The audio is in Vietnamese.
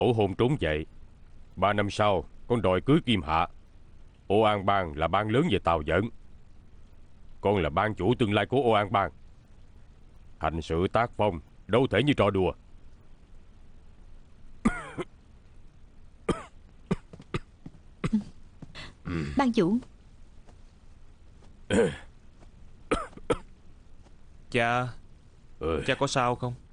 Ổ hôn trốn chạy. 3 năm sau con đòi cưới Kim Hạ. Ô An Bang là bang lớn về tàu dẫn. Con là bang chủ tương lai của Ô An Bang. Hành sự tác phong đâu thể như trò đùa. Ban chủ. Cha, cha có sao không?